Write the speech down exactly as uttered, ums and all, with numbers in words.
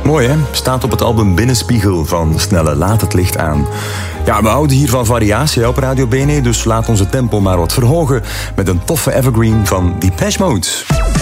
Mooi, hè? Staat op het album Binnenspiegel van Snelle Laat het licht aan. Ja, we houden hier van variatie op Radio Bene, dus laat onze tempo maar wat verhogen met een toffe evergreen van Depeche Mode.